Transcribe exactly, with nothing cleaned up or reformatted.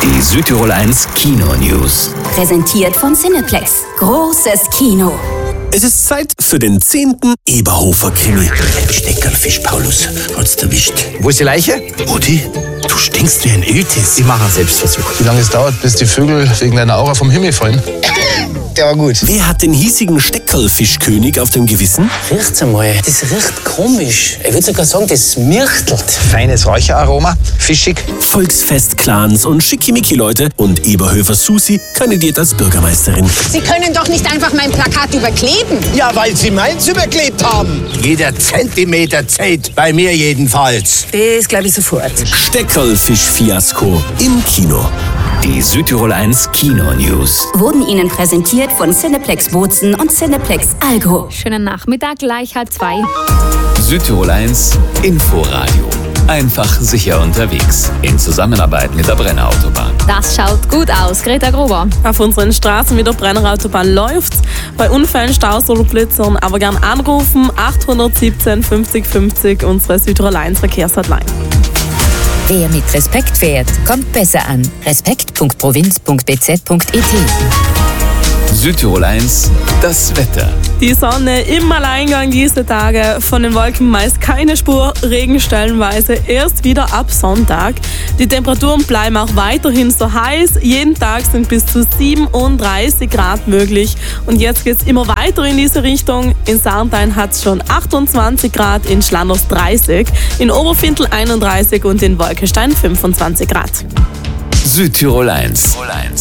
Die Südtirol eins Kino News. Präsentiert von Cineplex. Großes Kino. Es ist Zeit für den zehnten Eberhofer-Krimi. Steckerlfisch, Paulus, hat's erwischt. Wo ist die Leiche? Mutti, du stinkst wie ein Iltis. Ich mache einen Selbstversuch. Wie lange es dauert, bis die Vögel wegen einer Aura vom Himmel fallen? Der war gut. Wer hat den hiesigen Steckerlfischkönig auf dem Gewissen? Riecht's einmal, das riecht komisch. Ich würde sogar sagen, das mirchtelt. Feines Räucheraroma, fischig. Volksfest-Clans und Schickimicki-Leute und Eberhöfer Susi kandidiert als Bürgermeisterin. Sie können doch nicht einfach mein Plakat überkleben. Ja, weil Sie meins überklebt haben. Jeder Zentimeter zählt, bei mir jedenfalls. Das glaube ich sofort. Steckerlfisch-Fiasko im Kino. Die Südtirol eins Kino News. Wurden Ihnen präsentiert von Cineplex Bozen und Cineplex Algo. Schönen Nachmittag, gleich halb zwei. Südtirol eins Inforadio. Einfach sicher unterwegs. In Zusammenarbeit mit der Brenner Autobahn. Das schaut gut aus. Greta Gruber. Auf unseren Straßen mit der Brenner Autobahn läuft's. Bei Unfällen, Staus oder Blitzern aber gern anrufen. acht eins sieben fünfzig fünfzig, unsere Südtirol eins Verkehrshotline. Wer mit Respekt fährt, kommt besser an. respekt punkt provinz punkt b z punkt e t. Südtirol eins, das Wetter. Die Sonne im Alleingang diese Tage, von den Wolken meist keine Spur, Regen stellenweise erst wieder ab Sonntag. Die Temperaturen bleiben auch weiterhin so heiß, jeden Tag sind bis zu siebenunddreißig Grad möglich. Und jetzt geht es immer weiter in diese Richtung. In Sarntein hat es schon achtundzwanzig Grad, in Schlanders dreißig, in Oberfintel einunddreißig und in Wolkenstein fünfundzwanzig Grad. Südtirol eins.